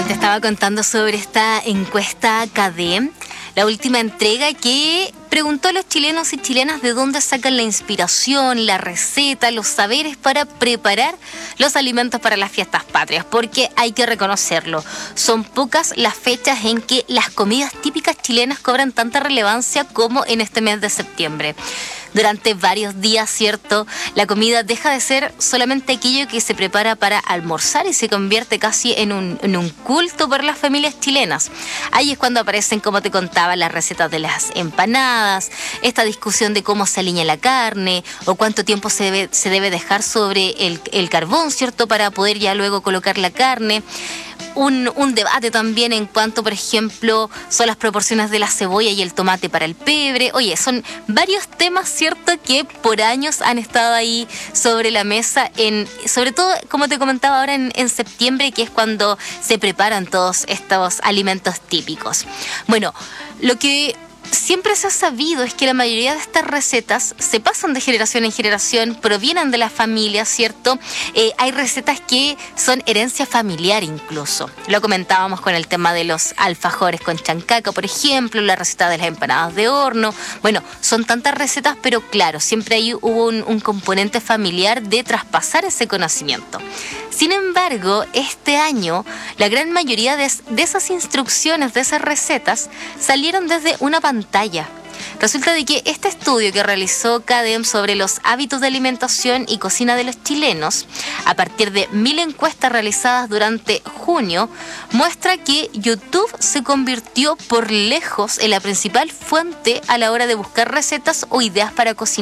Te estaba contando sobre esta encuesta KD, la última entrega que preguntó a los chilenos y chilenas de dónde sacan la inspiración, la receta, los saberes para preparar los alimentos para las fiestas patrias, porque hay que reconocerlo, son pocas las fechas en que las comidas típicas chilenas cobran tanta relevancia como en este mes de septiembre. Durante varios días, ¿cierto? La comida deja de ser solamente aquello que se prepara para almorzar y se convierte casi en un culto para las familias chilenas. Ahí es cuando aparecen, como te contaba, las recetas de las empanadas, esta discusión de cómo se alinea la carne o cuánto tiempo se debe dejar sobre el carbón, ¿cierto? Para poder ya luego colocar la carne. Un debate también en cuanto, por ejemplo, son las proporciones de la cebolla y el tomate para el pebre. Oye, son varios temas, ¿cierto?, que por años han estado ahí sobre la mesa, sobre todo, como te comentaba ahora, en septiembre, que es cuando se preparan todos estos alimentos típicos. Bueno, lo que siempre se ha sabido es que la mayoría de estas recetas se pasan de generación en generación, provienen de las familias, ¿cierto? Hay recetas que son herencia familiar incluso. Lo comentábamos con el tema de los alfajores con chancaca, por ejemplo, la receta de las empanadas de horno. Bueno, son tantas recetas, pero claro, siempre ahí hubo un componente familiar de traspasar ese conocimiento. Sin embargo, este año, la gran mayoría de esas instrucciones, de esas recetas, salieron desde una pantalla. Resulta de que este estudio que realizó CADEM sobre los hábitos de alimentación y cocina de los chilenos, a partir de 1000 encuestas realizadas durante junio, muestra que YouTube se convirtió por lejos en la principal fuente a la hora de buscar recetas o ideas para cocinar.